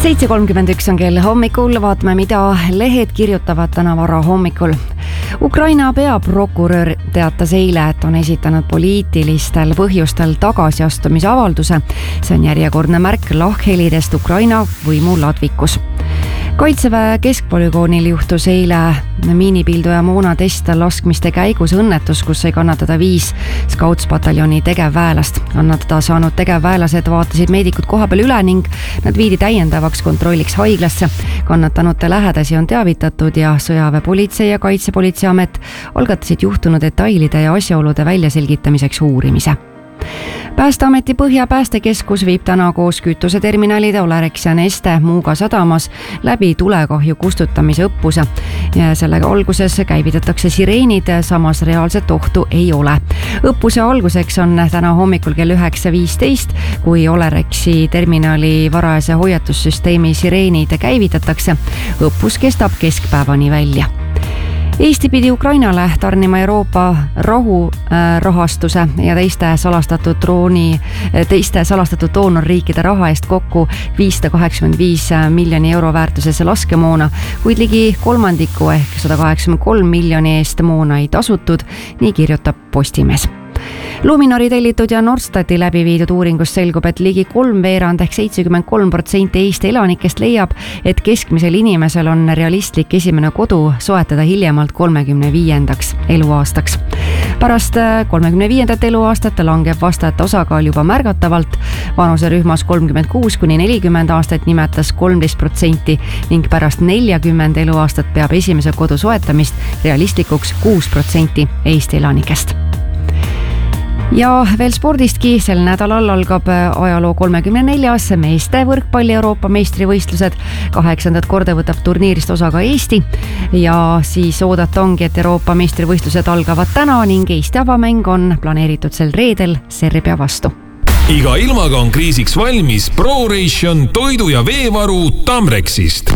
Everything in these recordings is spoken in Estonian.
7:31 on kell hommikul, vaatame, mida lehed kirjutavad täna vara hommikul. Ukraina peaprokurör teatas eile, et on esitanud poliitilistel põhjustel tagasiastumisavalduse. See on järjekordne märk lahkhelidest Ukraina võimu ladvikus. Kaitseväe keskpolügoonil juhtus eile miinipilduja moonatest laskmiste käigus õnnetus, kus sai kannatada 5 Scouts-pataljoni tegevväelast. Kannatada saanud tegevväelased vaatasid meedikud koha peal üle ning nad viidi täiendavaks kontrolliks haiglasse. Kannatanute lähedasi on teavitatud ja sõjaväepolitsei ja Kaitsepolitseiamet algatasid juhtunu detailide ja asjaolude väljaselgitamiseks uurimise. Päästeameti Põhja päästekeskus viib täna koos kütuseterminalide Olerex ja Neste Muuga sadamas läbi tulekahju kustutamise õppuse. Ja sellega alguses käivitatakse sireenid, samas reaalset ohtu ei ole. Õppuse alguseks on täna hommikul kell 9:15, kui Olerexi terminali varajase hoiatussüsteemi sireenid käivitatakse. Õppus kestab keskpäevani välja. Eesti pidi Ukrainale tarnima Euroopa rahurahastuse ja teiste salastatud doonorriikide raha eest kokku 585 miljoni euro väärtuses laskemoona, kuid ligi kolmandiku ehk 183 miljoni eest moona ei tasutud, nii kirjutab Postimees. Luminori tellitud ja Norstati läbi viidud uuringus selgub, et ligi 3/4 ehk 73% Eesti elanikest leiab, et keskmisel inimesel on realistlik esimene kodu soetada hiljemalt 35. eluaastaks. Pärast 35. eluaastat langeb vastajate osakaal juba märgatavalt. Vanuserühmas 36–40 aastat nimetas 13% ning pärast 40 eluaastat peab esimese kodu soetamist realistlikuks 6% Eesti elanikest. Ja veel spordistki, sel nädalal algab ajaloo 34. meeste võrkpalli Euroopa meistrivõistlused. 8. korda võtab turniirist osa ka Eesti ja siis oodata ongi, et Euroopa meistrivõistlused algavad täna ning Eesti avamäng on planeeritud sel reedel Serbia vastu. Iga ilmaga on kriisiks valmis ProRation toidu- ja veevaru Tamrexist.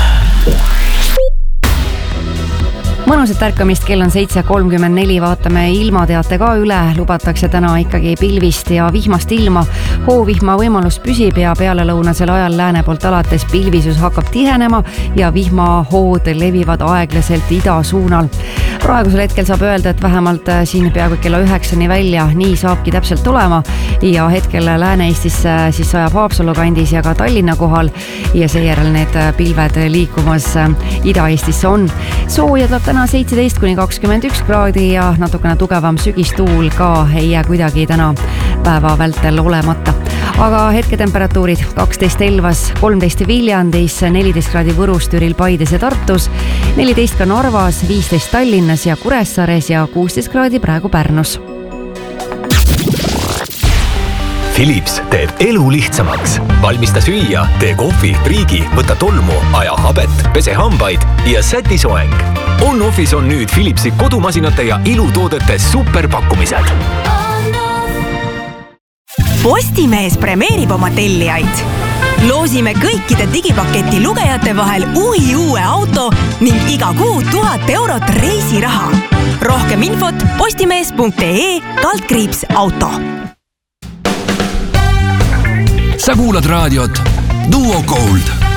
Mõnusat ärkamist, kell on 7:34, vaatame ilmateate ka üle. Lubatakse täna ikkagi pilvist ja vihmast ilma. Hoovihma võimalus püsib ja pealelõunasel ajal lääne poolt alates pilvisus hakkab tihenema ja vihmahood levivad aeglaselt ida suunal. Praegusel hetkel saab öelda, et vähemalt siin peaaegu kella 9-ni välja nii saabki täpselt olema ja hetkel Lääne-Eestis siis sajab Haapsalu kandis ja ka Tallinna kohal ja seejärel need pilved liikumas Ida-Eestisse on. Sooja tuleb täna 17–21 kraadi ja natukene tugevam sügistuul ka ei jää kuidagi täna päeva vältel olemata. Aga hetketemperatuurid 12 Elvas, 13 Viljandis, 14 kraadi Võrus, Türil, Paides ja Tartus, 14 ka Narvas, 15 Tallinnas ja Kuressaares ja 16 kraadi praegu Pärnus. Philips teeb elu lihtsamaks. Valmista süüa, tee kohvi, priigi, võta tolmu, aja habet, pese hambaid ja säti soeng. On-Office on nüüd Philipsi kodumasinate ja ilutoodete superpakkumised. Postimees premeerib oma tellijaid. Loosime kõikide digipaketi lugejate vahel uue auto ning iga kuu 1000 eurot reisiraha. Rohkem infot postimees.ee/auto. Sa kuulad raadiot Duo Gold.